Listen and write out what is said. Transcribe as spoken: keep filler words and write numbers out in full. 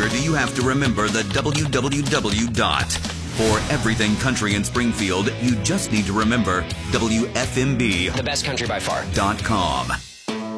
do you have to remember the W W W dot? For everything country in Springfield, you just need to remember W F M B. The best country by far. Dot com.